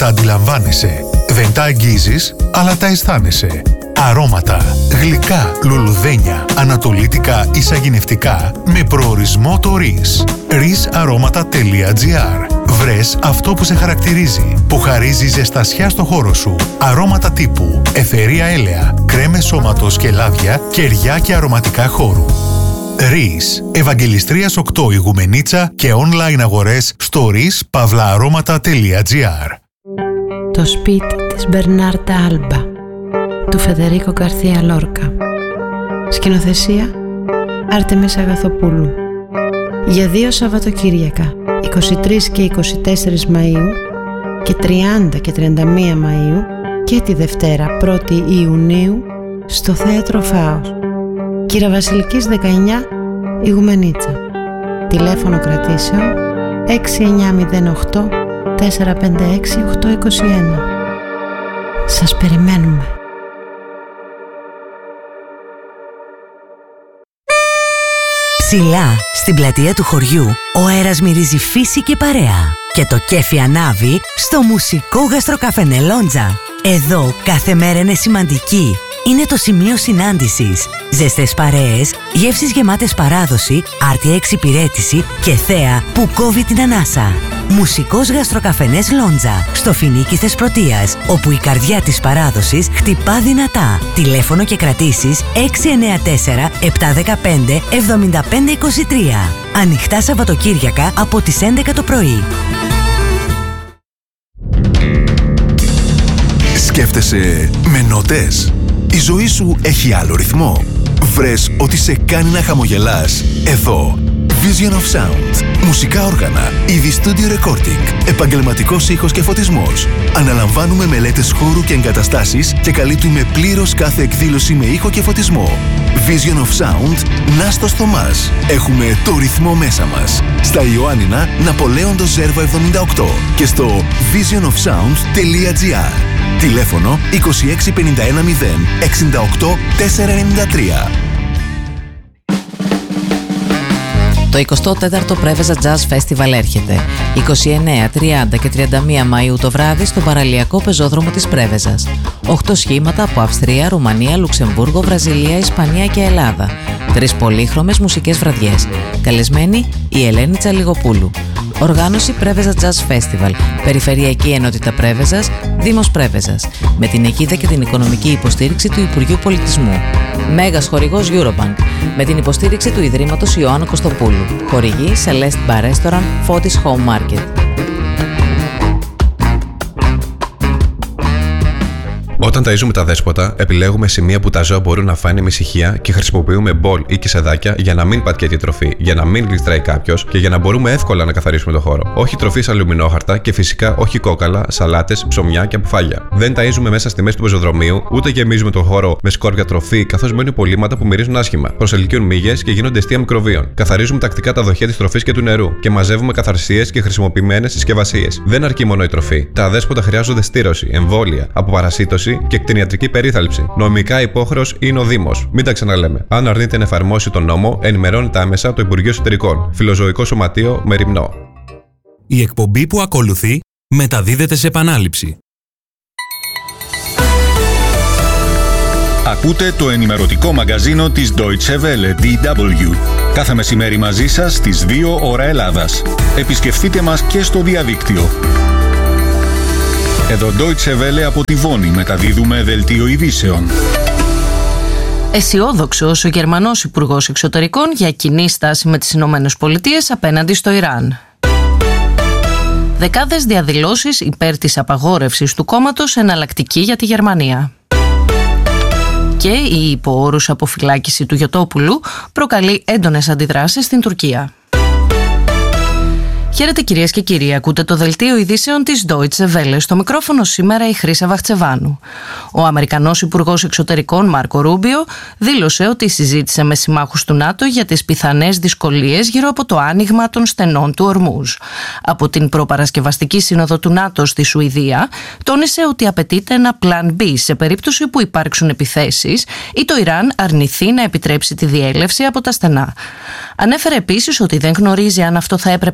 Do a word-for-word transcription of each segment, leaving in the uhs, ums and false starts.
Τα αντιλαμβάνεσαι. Δεν τα αγγίζεις, αλλά τα αισθάνεσαι. Αρώματα, γλυκά, λουλουδένια, ανατολίτικα ή σαγηνευτικά με προορισμό το ΡΙΣ. ρις αρώματα τελεία τζι άρ. Βρες αυτό που σε χαρακτηρίζει, που χαρίζει ζεστασιά στο χώρο σου. Αρώματα τύπου αιθερία έλαια, κρέμες σώματος και λάδια, κεριά και αρωματικά χώρου. ΡΙΣ. Ευαγγελιστρίας οκτώ Ιγουμενίτσα και online αγορές στο ρις παύλα αρώματα τελεία τζι άρ. Το σπίτι της Μπερνάρτα Άλμπα του Φεδερίκο Γκαρθία Λόρκα. Σκηνοθεσία Άρτεμις Αγαθοπούλου. Για δύο Σαββατοκύριακα, είκοσι τρεις και είκοσι τέσσερις Μαΐου και τριάντα και τριάντα μία Μαΐου, και τη Δευτέρα πρώτη Ιουνίου στο Θέατρο Φάος, Κυραβασιλικής δεκαεννιά, Ιγουμενίτσα. Τηλέφωνο κρατήσεων έξι εννιά μηδέν οκτώ τέσσερα πέντε έξι οκτώ είκοσι ένα. Σας περιμένουμε. Ψηλά, στην πλατεία του χωριού, ο αέρας μυρίζει φύση και παρέα. Και το κέφι ανάβει στο μουσικό γαστροκαφενέ Λόντζα. Εδώ κάθε μέρα είναι σημαντική. Είναι το σημείο συνάντησης. Ζεστές παρέες, γεύσεις γεμάτες παράδοση, άρτια εξυπηρέτηση και θέα που κόβει την ανάσα. Μουσικός γαστροκαφενές Λόντζα, στο Φινίκι Θεσπρωτείας, όπου η καρδιά της παράδοσης χτυπά δυνατά. Τηλέφωνο και κρατήσεις έξι εννιά τέσσερα επτά ένα πέντε εβδομήντα πέντε είκοσι τρία. Ανοιχτά Σαββατοκύριακα από τις έντεκα το πρωί. Σκέφτεσαι με νότες? Η ζωή σου έχει άλλο ρυθμό? Βρες ότι σε κάνει να χαμογελάς? Εδώ Vision of Sound. Μουσικά όργανα, είδη studio recording, επαγγελματικός ήχος και φωτισμός. Αναλαμβάνουμε μελέτες χώρου και εγκαταστάσεις και καλύπτουμε πλήρως κάθε εκδήλωση με ήχο και φωτισμό. Vision of Sound, Νάστος Θωμάς. Έχουμε το ρυθμό μέσα μας. Στα Ιωάννινα, Ναπολέοντος Ζέρβα εβδομήντα οκτώ και στο vision of sound τελεία τζι άρ. Τηλέφωνο είκοσι έξι πενήντα ένα μηδέν εξήντα οκτώ τετρακόσια ενενήντα τρία. Το εικοστό τέταρτο Πρέβεζα Jazz Festival έρχεται. είκοσι εννέα, τριάντα και τριάντα μία Μαΐου το βράδυ στο παραλιακό πεζόδρομο της Πρέβεζας. Οχτώ σχήματα από Αυστρία, Ρουμανία, Λουξεμβούργο, Βραζιλία, Ισπανία και Ελλάδα. Τρεις πολύχρωμες μουσικές βραδιές. Καλεσμένη η Ελένη Τσαλιγοπούλου. Οργάνωση Πρέβεζα Jazz Festival. Περιφερειακή Ενότητα Πρέβεζας, Δήμος Πρέβεζας. Με την αιγίδα και την οικονομική υποστήριξη του Υπουργείου Πολιτισμού. Μέγας χορηγός Eurobank. Με την υποστήριξη του Ιδρύματος Ιωάννου Κωστοπούλου. Χορηγή Celeste Bar Restaurant, Fotis Home Market. Όταν ταΐζουμε τα δέσποτα, επιλέγουμε σημεία που τα ζώα μπορούν να φάνε με ησυχία και χρησιμοποιούμε μπολ ή κισεδάκια για να μην πατιέται η τροφή, για να μην γλιστράει κάποιος και για να μπορούμε εύκολα να καθαρίσουμε το χώρο. Όχι τροφή σε αλουμινόχαρτα και φυσικά όχι κόκαλα, σαλάτες, ψωμιά και αποφάγια. Δεν ταΐζουμε μέσα στη μέση του πεζοδρομίου, ούτε γεμίζουμε τον χώρο με σκόρπια τροφή, καθώς μένουν υπολείμματα που μυρίζουν άσχημα. Προσελκύουν μύγες και γίνονται αιστεία μικροβίων. Καθαρίζουμε τακτικά τα δοχεία της τροφής και του νερού και μαζεύουμε καθαρσίες και χρησιμοποιημένες συσκευασίες. Δεν αρκεί μόνο η τροφή. Τα δέσποτα χρειάζονται στήρωση, εμβόλια, αποπαρασίτωση και κτηνιατρική περίθαλψη. Νομικά υπόχρεος είναι ο Δήμος. Μην τα ξαναλέμε. Αν αρνείται να εφαρμόσει τον νόμο, ενημερώνεται άμεσα το Υπουργείο Εσωτερικών. Φιλοζωικό Σωματείο Μεριμνό. Η εκπομπή που ακολουθεί μεταδίδεται σε επανάληψη. Ακούτε το ενημερωτικό μαγκαζίνο της Deutsche Welle ντι ντάμπλιου. Κάθε μεσημέρι μαζί σας στις δύο ώρα Ελλάδας. Επισκεφτείτε μας και στο διαδίκτυο. Εδώ Deutsche Welle από τη Βόνη μεταδίδουμε δελτίο ειδήσεων. Αισιόδοξος ο Γερμανός Υπουργός Εξωτερικών για κοινή στάση με τις Ηνωμένες Πολιτείες απέναντι στο Ιράν. Δεκάδες διαδηλώσεις υπέρ της απαγόρευσης του κόμματος εναλλακτική για τη Γερμανία. Και η υπό όρους αποφυλάκηση του Γιωτόπουλου προκαλεί έντονες αντιδράσεις στην Τουρκία. Χαίρετε κυρίες και κύριοι, ακούτε το δελτίο ειδήσεων της Deutsche Welle. Στο μικρόφωνο σήμερα η Χρύσα Βαχτσεβάνου. Ο Αμερικανός Υπουργός Εξωτερικών Μάρκο Ρούμπιο δήλωσε ότι συζήτησε με συμμάχους του ΝΑΤΟ για τις πιθανές δυσκολίες γύρω από το άνοιγμα των στενών του Ορμούζ. Από την προπαρασκευαστική σύνοδο του ΝΑΤΟ στη Σουηδία τόνισε ότι απαιτείται ένα πλαν μπι σε περίπτωση που υπάρξουν επιθέσεις ή το Ιράν αρνηθεί να επιτρέψει τη διέλευση από τα στενά. Ανέφερε επίσης ότι δεν γνωρίζει αν αυτό θα έπρεπε απαραίτητα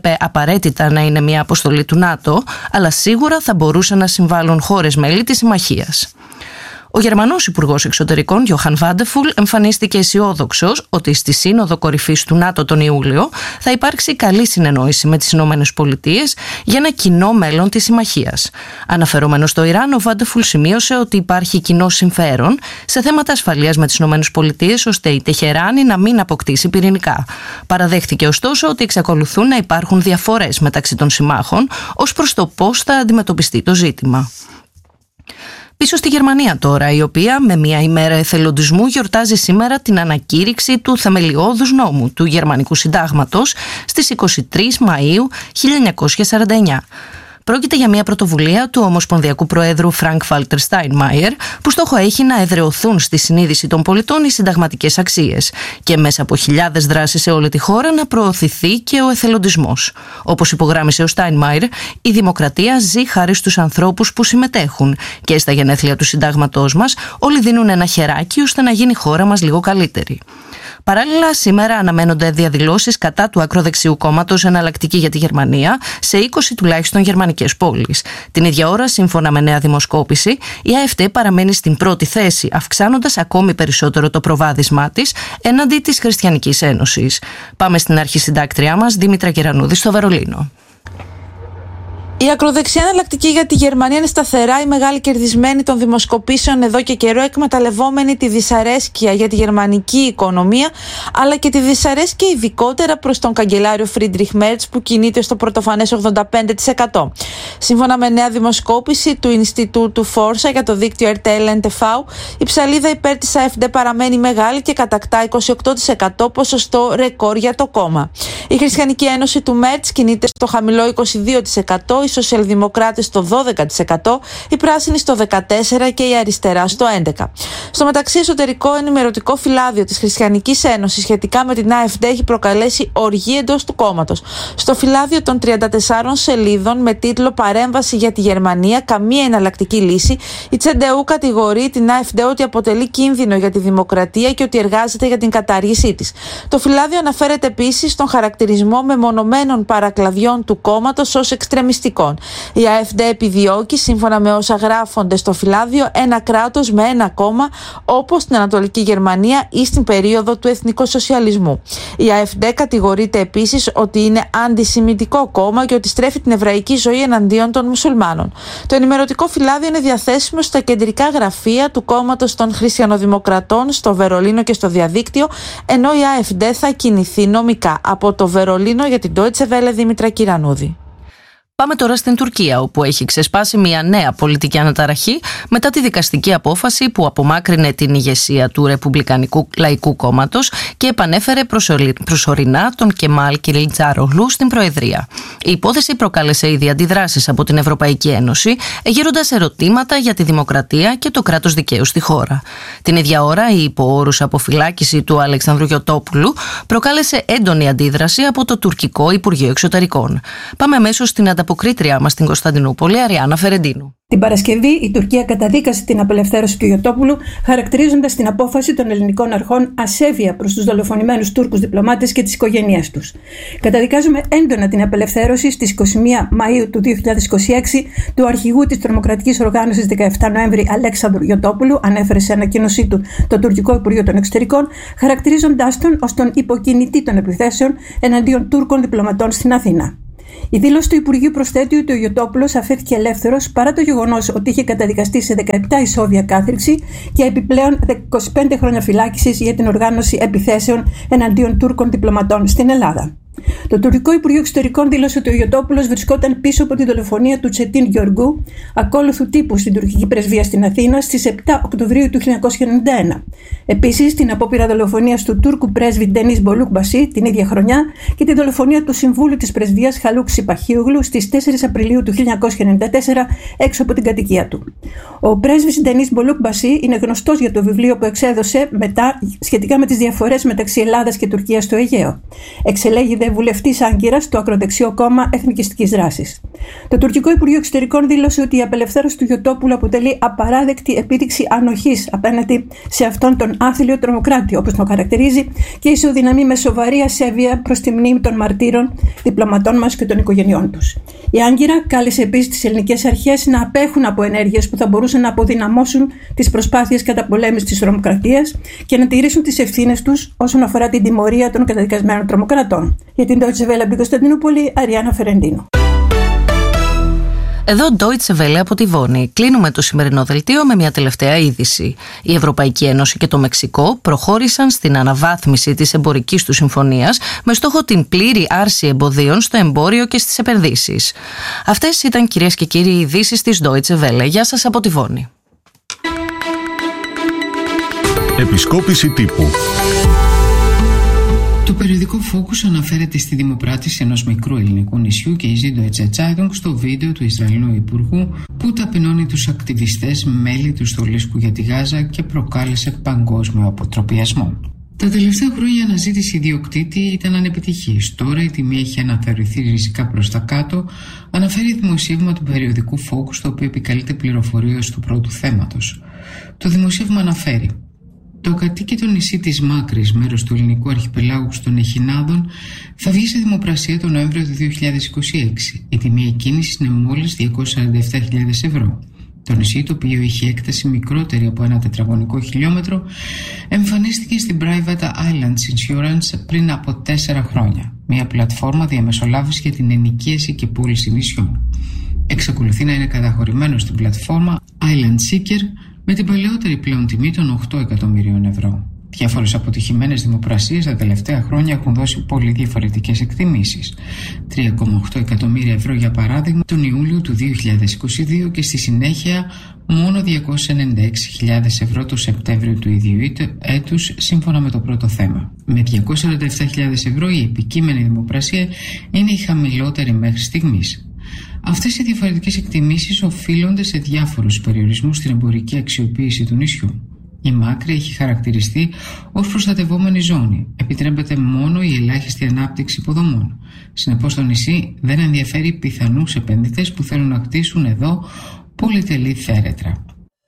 απαραίτητα να είναι μια αποστολή του ΝΑΤΟ, αλλά σίγουρα θα μπορούσαν να συμβάλλουν χώρες μέλη της συμμαχίας. Ο Γερμανός Υπουργός Εξωτερικών Johann Vadeful εμφανίστηκε αισιόδοξος ότι στη Σύνοδο Κορυφής του ΝΑΤΟ τον Ιούλιο θα υπάρξει καλή συνεννόηση με τις Ηνωμένες Πολιτείες για ένα κοινό μέλλον της συμμαχίας. Αναφερόμενος στο Ιράν, ο Vadeful σημείωσε ότι υπάρχει κοινό συμφέρον σε θέματα ασφαλείας με τις Ηνωμένες Πολιτείες ώστε η Τεχεράνη να μην αποκτήσει πυρηνικά. Παραδέχθηκε ωστόσο ότι εξακολουθούν να υπάρχουν διαφορές μεταξύ των συμμάχων ως προς το πώς θα αντιμετωπιστεί το ζήτημα. Πίσω στη Γερμανία τώρα, η οποία με μια ημέρα εθελοντισμού γιορτάζει σήμερα την ανακήρυξη του θεμελιώδους νόμου του Γερμανικού Συντάγματος στις είκοσι τρεις Μαΐου χίλια εννιακόσια σαράντα εννιά. Πρόκειται για μια πρωτοβουλία του Ομοσπονδιακού Προέδρου Frank-Walter Steinmeier, που στόχο έχει να εδραιωθούν στη συνείδηση των πολιτών οι συνταγματικές αξίες και μέσα από χιλιάδες δράσεις σε όλη τη χώρα να προωθηθεί και ο εθελοντισμός. Όπως υπογράμμισε ο Steinmeier, η δημοκρατία ζει χάρη στους ανθρώπους που συμμετέχουν και στα γενέθλια του συντάγματός μας όλοι δίνουν ένα χεράκι ώστε να γίνει η χώρα μας λίγο καλύτερη. Παράλληλα, σήμερα αναμένονται διαδηλώσεις κατά του ακροδεξιού κόμματος Εναλλακτική για τη Γερμανία σε είκοσι τουλάχιστον γερμανικές πόλεις. Την ίδια ώρα, σύμφωνα με νέα δημοσκόπηση, η AfD παραμένει στην πρώτη θέση, αυξάνοντας ακόμη περισσότερο το προβάδισμά της έναντι της Χριστιανικής Ένωσης. Πάμε στην αρχισυντάκτριά μας, Δήμητρα Κερανούδη, στο Βερολίνο. Η ακροδεξιά Εναλλακτική για τη Γερμανία είναι σταθερά η μεγάλη κερδισμένη των δημοσκοπήσεων εδώ και καιρό, εκμεταλλευόμενη τη δυσαρέσκεια για τη γερμανική οικονομία, αλλά και τη δυσαρέσκεια ειδικότερα προς τον καγκελάριο Φρίντριχ Μέρτς, που κινείται στο πρωτοφανές ογδόντα πέντε τοις εκατό. Σύμφωνα με νέα δημοσκόπηση του Ινστιτούτου Φόρσα για το δίκτυο ερ τι ελ εν τι βι, η ψαλίδα υπέρ της AfD παραμένει μεγάλη και κατακτά είκοσι οκτώ τοις εκατό, ποσοστό ρεκόρ για το κόμμα. Η Χριστιανική Ένωση του Μέρτς κινείται στο χαμηλό είκοσι δύο τοις εκατό, οι Σοσιαλδημοκράτες στο δώδεκα τοις εκατό, οι Πράσινοι στο δεκατέσσερα τοις εκατό και η Αριστερά στο έντεκα τοις εκατό. Στο μεταξύ, εσωτερικό ενημερωτικό φυλάδιο της Χριστιανικής Ένωσης σχετικά με την AfD έχει προκαλέσει οργή εντός του κόμματος. Στο φυλάδιο των τριάντα τεσσάρων σελίδων με τίτλο «Παρέμβαση για τη Γερμανία, καμία εναλλακτική λύση», η Τσεντεού κατηγορεί την AfD ότι αποτελεί κίνδυνο για τη δημοκρατία και ότι εργάζεται για την κατάργησή της. Το φυλάδιο αναφέρεται επίσης στον χαρακτηρισμό μεμονωμένων παρακλαδιών του κόμματος ως εξτρεμιστικών. Η AfD επιδιώκει, σύμφωνα με όσα γράφονται στο φυλάδιο, ένα κράτος με ένα κόμμα, όπως στην Ανατολική Γερμανία ή στην περίοδο του εθνικοσοσιαλισμού. Η AfD κατηγορείται επίσης ότι είναι αντισημιτικό κόμμα και ότι στρέφει την εβραϊκή ζωή εναντίον των μουσουλμάνων. Το ενημερωτικό φυλάδιο είναι διαθέσιμο στα κεντρικά γραφεία του κόμματος των Χριστιανοδημοκρατών στο Βερολίνο και στο διαδίκτυο, ενώ η AfD θα κινηθεί νομικά. Από το Βερολίνο για την Deutsche Welle, Δήμητρα Κυρανούδη. Πάμε τώρα στην Τουρκία, όπου έχει ξεσπάσει μια νέα πολιτική αναταραχή μετά τη δικαστική απόφαση που απομάκρυνε την ηγεσία του Ρεπουμπλικανικού Λαϊκού Κόμματος και επανέφερε προσωρινά τον Κεμάλ Κιλιτζάρογλου στην Προεδρία. Η υπόθεση προκάλεσε ήδη αντιδράσεις από την Ευρωπαϊκή Ένωση, εγείροντας ερωτήματα για τη δημοκρατία και το κράτος δικαίου στη χώρα. Την ίδια ώρα, η υπό όρους αποφυλάκηση του Αλεξανδρού Γιωτόπουλου προκάλεσε έντονη αντίδραση από το τουρκικό Υπουργείο Εξωτερικών. Πάμε αμέσως στην αποκρίτριά μας στην Κωνσταντινούπολη, Αριάννα Φερεντίνου. Την Παρασκευή, η Τουρκία καταδίκασε την απελευθέρωση του Γιωτόπουλου, χαρακτηρίζοντας την απόφαση των ελληνικών αρχών ασέβεια προς τους δολοφονημένους Τούρκους διπλωμάτες και τις οικογένειές τους. Καταδικάζουμε έντονα την απελευθέρωση στις είκοσι μία Μαΐου του δύο χιλιάδες είκοσι έξι του αρχηγού της τρομοκρατικής οργάνωσης δεκαεπτά Νοέμβρη Αλέξανδρου Γιωτόπουλου, ανέφερε σε ανακοίνωσή του το Τουρκικό Υπουργείο των Εξωτερικών, χαρακτηρίζοντάς τον ως τον υποκινητή των επιθέσεων εναντίον Τούρκων διπλωματών στην Αθήνα. Η δήλωση του Υπουργείου προσθέτει ότι ο Γιωτόπουλος αφέθηκε ελεύθερος παρά το γεγονός ότι είχε καταδικαστεί σε δεκαεπτά ισόβια κάθριξη και επιπλέον είκοσι πέντε χρόνια φυλάκισης για την οργάνωση επιθέσεων εναντίον Τούρκων διπλωματών στην Ελλάδα. Το Τουρκικό Υπουργείο Εξωτερικών δήλωσε ότι ο Γιωτόπουλος βρισκόταν πίσω από τη δολοφονία του Τσετίν Γιοργού, ακόλουθου τύπου στην τουρκική πρεσβεία στην Αθήνα, στις επτά Οκτωβρίου του χίλια εννιακόσια ενενήντα ένα. Επίσης, την απόπειρα δολοφονίας του Τούρκου πρέσβη Ντενίς Μπολούκμπαση την ίδια χρονιά και τη δολοφονία του Συμβούλου της Πρεσβείας Χαλούκ Σιπαχίογλου στις τέσσερις Απριλίου του χίλια εννιακόσια ενενήντα τέσσερα έξω από την κατοικία του. Ο πρέσβης Ντενίς Μπολούκμπαση είναι γνωστός για το βιβλίο που εξέδωσε μετά σχετικά με τις διαφορές μεταξύ Ελλάδας και Τουρκίας στο Αιγαίο. Εξελέγει βουλευτής Άγκυρας στο ακροδεξιό κόμμα Εθνικιστικής Δράσης. Το τουρκικό Υπουργείο Εξωτερικών δήλωσε ότι η απελευθέρωση του Γιωτόπουλου αποτελεί απαράδεκτη επίδειξη ανοχής απέναντι σε αυτόν τον άθλιο τρομοκράτη, όπως τον χαρακτηρίζει, και ισοδυναμεί με σοβαρή ασέβεια προς τη μνήμη των μαρτύρων διπλωματών μας και των οικογενειών τους. Η Άγκυρα κάλεσε επίσης τις ελληνικές αρχές να απέχουν από ενέργειες που θα μπορούσαν να αποδυναμώσουν τις προσπάθειες καταπολέμησης της τρομοκρατίας και να τηρήσουν τις ευθύνες τους όσον αφορά την τιμωρία των καταδικασμένων τρομοκρατών. Για την Deutsche Welle από την Κωνσταντινούπολη, Αριάννα Φερεντίνου. Εδώ Deutsche Welle από τη Βόνη. Κλείνουμε το σημερινό δελτίο με μια τελευταία είδηση. Η Ευρωπαϊκή Ένωση και το Μεξικό προχώρησαν στην αναβάθμιση της εμπορικής του συμφωνίας με στόχο την πλήρη άρση εμποδίων στο εμπόριο και στις επενδύσεις. Αυτές ήταν, κυρίες και κύριοι, οι ειδήσεις της Deutsche Welle. Γεια σας από τη Βόνη. Επισκόπηση τύπου. Το περιοδικό Focus αναφέρεται στη δημοπράτηση ενός μικρού ελληνικού νησιού και η Süddeutsche Zeitung στο βίντεο του Ισραηλινού Υπουργού που ταπεινώνει τους ακτιβιστές μέλη του στολίσκου για τη Γάζα και προκάλεσε παγκόσμιο αποτροπιασμό. Τα τελευταία χρόνια η αναζήτηση ιδιοκτήτη ήταν ανεπιτυχής. Τώρα η τιμή έχει αναθεωρηθεί ριζικά προς τα κάτω, αναφέρει δημοσίευμα του περιοδικού Focus, το οποίο επικαλείται πληροφορίες του πρώτου θέματος. Το δημοσίευμα αναφέρει: το ακατοίκητο νησί της Μάκρης, μέρος του ελληνικού αρχιπελάγου των Εχινάδων, θα βγει σε δημοπρασία τον Νοέμβριο του δύο χιλιάδες είκοσι έξι. Η τιμή εκκίνησης είναι μόλις διακόσιες σαράντα επτά χιλιάδες ευρώ. Το νησί, το οποίο είχε έκταση μικρότερη από ένα τετραγωνικό χιλιόμετρο, εμφανίστηκε στην Private Islands Insurance πριν από τέσσερα χρόνια. Μια πλατφόρμα διαμεσολάβηση για την ενοικίαση και πώληση νησιών. Εξακολουθεί να είναι καταχωρημένο στην πλατφόρμα Island Seeker με την παλαιότερη πλέον τιμή των οκτώ εκατομμυρίων ευρώ. Διάφορες αποτυχημένες δημοπρασίες τα τελευταία χρόνια έχουν δώσει πολύ διαφορετικές εκτιμήσεις. τρία κόμμα οκτώ εκατομμύρια ευρώ για παράδειγμα τον Ιούλιο του δύο χιλιάδες είκοσι δύο και στη συνέχεια μόνο διακόσιες ενενήντα έξι χιλιάδες ευρώ το Σεπτέμβριο του ίδιου έτους, σύμφωνα με το πρώτο θέμα. Με διακόσιες σαράντα επτά χιλιάδες ευρώ η επικείμενη δημοπρασία είναι η χαμηλότερη μέχρι στιγμής. Αυτές οι διαφορετικές εκτιμήσεις οφείλονται σε διάφορους περιορισμούς στην εμπορική αξιοποίηση του νησιού. Η Μάκρη έχει χαρακτηριστεί ως προστατευόμενη ζώνη. Επιτρέπεται μόνο η ελάχιστη ανάπτυξη υποδομών. Συνεπώς το νησί δεν ενδιαφέρει πιθανούς επενδυτές που θέλουν να κτίσουν εδώ πολυτελή θέρετρα.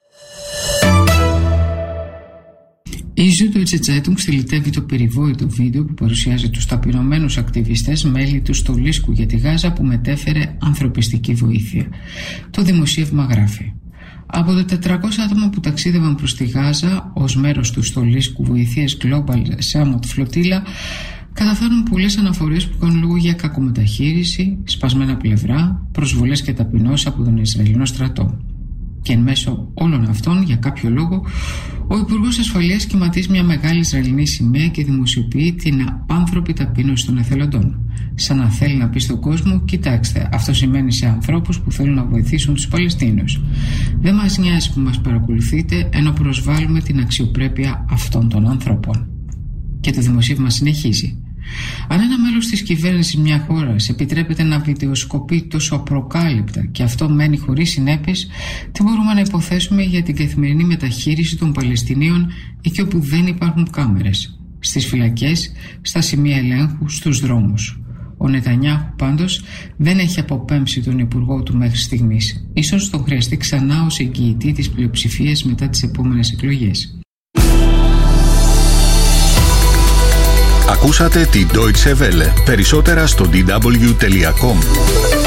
Η Süddeutsche Zeitung στυλιτεύει το περιβόητο βίντεο που παρουσιάζει τους ταπεινωμένους ακτιβιστές μέλη του στολίσκου για τη Γάζα που μετέφερε ανθρωπιστική βοήθεια. Το δημοσίευμα γράφει: από τα τετρακόσια άτομα που ταξίδευαν προς τη Γάζα ως μέρος του στολίσκου βοηθείας Global Summit Flotilla, καταφέρνουν πολλές αναφορές που κάνουν λόγο για κακομεταχείριση, σπασμένα πλευρά, προσβολές και ταπεινώσεις από τον Ισραηλινό στρατό. Και εν μέσω όλων αυτών, για κάποιο λόγο, ο Υπουργός Ασφαλείας κυματίζει μια μεγάλη Ισραηλινή σημαία και δημοσιοποιεί την απάνθρωπη ταπείνωση των εθελοντών. Σαν να θέλει να πει στον κόσμο: κοιτάξτε, αυτό σημαίνει σε ανθρώπους που θέλουν να βοηθήσουν τους Παλαιστίνιους. Δεν μας νοιάζει που μας παρακολουθείτε, ενώ προσβάλλουμε την αξιοπρέπεια αυτών των ανθρώπων. Και το δημοσίευμα συνεχίζει: αν ένα μέλος της κυβέρνησης μια χώρας επιτρέπεται να βιντεοσκοπεί τόσο απροκάλυπτα και αυτό μένει χωρίς συνέπειες, τι μπορούμε να υποθέσουμε για την καθημερινή μεταχείριση των Παλαιστινίων εκεί όπου δεν υπάρχουν κάμερες, στις φυλακές, στα σημεία ελέγχου, στους δρόμους. Ο Νετανιάχου πάντως δεν έχει αποπέμψει τον υπουργό του μέχρι στιγμής. Ίσως τον χρειαστεί ξανά ως εγγυητή της πλειοψηφίας μετά τις επόμενες εκλογές. Ακούσατε τη Deutsche Welle. Περισσότερα στο ντι ντάμπλιου τελεία κομ.